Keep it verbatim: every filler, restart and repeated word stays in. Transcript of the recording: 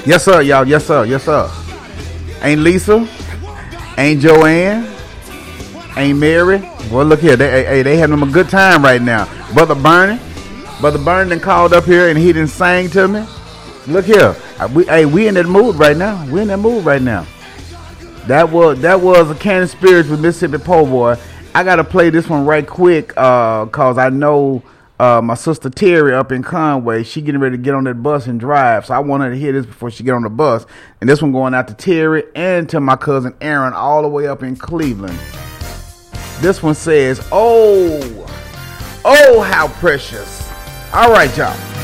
Yes, sir, y'all. Yes, sir. Yes, sir. Ain't Lisa? Ain't Joanne? Ain't Mary? Well, look here. They, hey, they having a good time right now. Brother Bernie? Brother Bernie done called up here and he done sang to me. Look here. We, hey, we in that mood right now. We in that mood right now. That was that was a Can of Spirits with Mississippi Po' Boy. I got to play this one right quick uh, because I know uh, my sister Terry up in Conway, she getting ready to get on that bus and drive. So I want her to hear this before she get on the bus. And this one going out to Terry and to my cousin Aaron all the way up in Cleveland. This one says, oh, oh, how precious. All right, y'all.